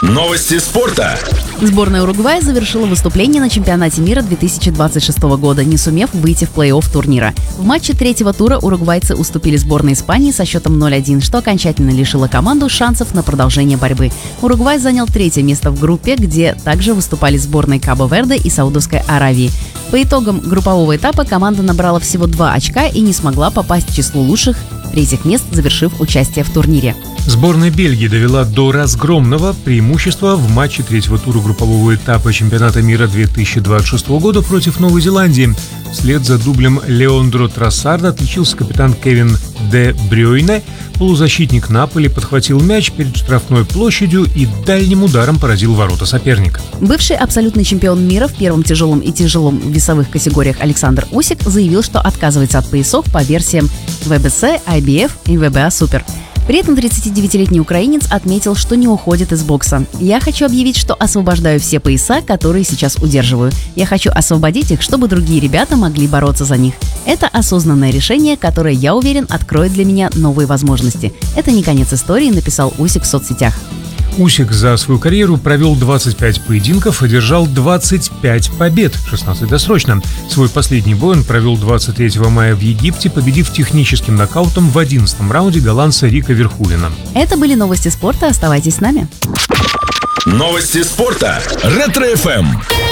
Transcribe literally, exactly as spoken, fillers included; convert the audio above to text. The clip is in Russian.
Новости спорта. Сборная Уругвая завершила выступление на чемпионате мира две тысячи двадцать шестого года, не сумев выйти в плей-офф турнира. В матче третьего тура уругвайцы уступили сборной Испании со счетом ноль один, что окончательно лишило команду шансов на продолжение борьбы. Уругвай занял третье место в группе, где также выступали сборные Кабо-Верде и Саудовской Аравии. По итогам группового этапа команда набрала всего два очка и не смогла попасть в число лучших третьих мест, завершив участие в турнире. Сборная Бельгии довела до разгромного преимущества в матче третьего тура группового этапа чемпионата мира две тысячи двадцать шестого года против Новой Зеландии. Вслед за дублем Леондро Троссарда отличился капитан Кевин Де Брюйне. Полузащитник Наполи подхватил мяч перед штрафной площадью и дальним ударом поразил ворота соперника. Бывший абсолютный чемпион мира в первом тяжелом и тяжелом весовых категориях Александр Усик заявил, что отказывается от поясов по версиям вэ бэ эс, ай би эф и вэ бэ а Супер. При этом тридцатидевятилетний украинец отметил, что не уходит из бокса. «Я хочу объявить, что освобождаю все пояса, которые сейчас удерживаю. Я хочу освободить их, чтобы другие ребята могли бороться за них. Это осознанное решение, которое, я уверен, откроет для меня новые возможности. Это не конец истории», — написал Усик в соцсетях. Усик за свою карьеру провел двадцать пять поединков и одержал двадцать пять побед, шестнадцать досрочно. Свой последний бой он провел двадцать третьего мая в Египте, победив техническим нокаутом в одиннадцатом раунде голландца Рика Верхулена. Это были новости спорта. Оставайтесь с нами. Новости спорта. Ретро-эф эм.